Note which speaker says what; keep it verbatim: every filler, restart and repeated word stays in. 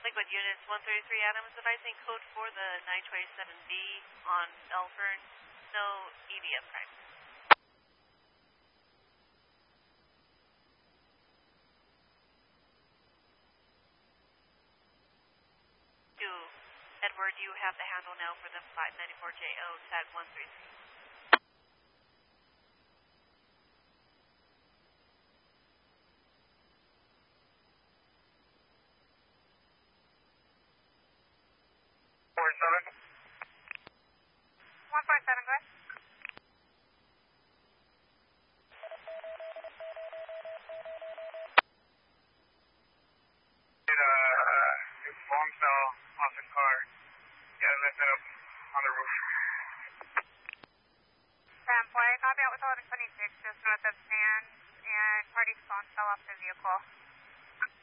Speaker 1: Liquid Units one thirty-three Adams, advising code for the nine twenty-seven B on Elfern, no E V F prime. Two, Edward, you have the handle now for the five ninety-four J O, tag one three three.
Speaker 2: Four seven.
Speaker 3: One five seven, go ahead.
Speaker 2: Get a new bomb cell off the car. Yeah, lift it up on the roof.
Speaker 3: ten four, copy out with eleven twenty-six, just north of Sands, and party's phone fell off the vehicle.